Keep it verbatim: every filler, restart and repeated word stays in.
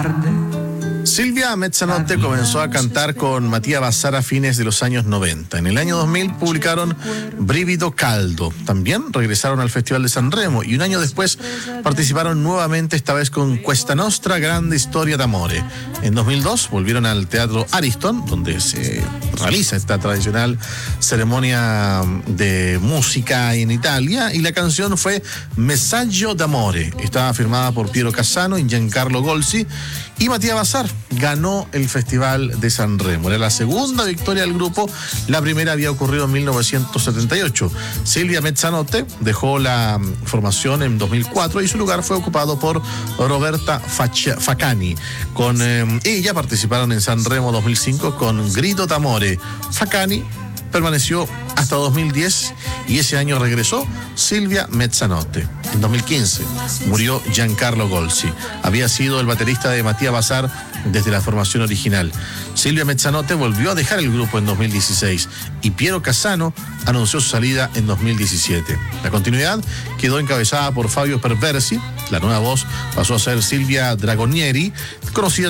Silvia Mezzanotte comenzó a cantar con Matías Bazar a fines de los años noventa. En el año dos mil publicaron Brivido Caldo. También regresaron al Festival de San Remo y un año después participaron nuevamente, esta vez con Questa Nostra Grande Storia d'Amore. En dos mil dos volvieron al Teatro Ariston, donde se realiza esta tradicional ceremonia de música en Italia, y la canción fue Messaggio d'Amore. Estaba firmada por Piero Cassano y Giancarlo Golsi, y Matías Bazar ganó el Festival de San Remo. Era la segunda victoria del grupo, la primera había ocurrido en mil novecientos setenta y ocho. Silvia Mezzanotte dejó la formación en dos mil cuatro y su lugar fue ocupado por Roberta Facani. Con eh, ella participaron en San Remo dos mil cinco con Grido d'Amore. Facani permaneció hasta dos mil diez y ese año regresó Silvia Mezzanotte. En dos mil quince murió Giancarlo Golsi. Había sido el baterista de Matías Bazar desde la formación original. Silvia Mezzanotte volvió a dejar el grupo en dos mil dieciséis y Piero Cassano anunció su salida en dos mil diecisiete. La continuidad quedó encabezada por Fabio Perversi. La nueva voz pasó a ser Silvia Dragonieri, conocida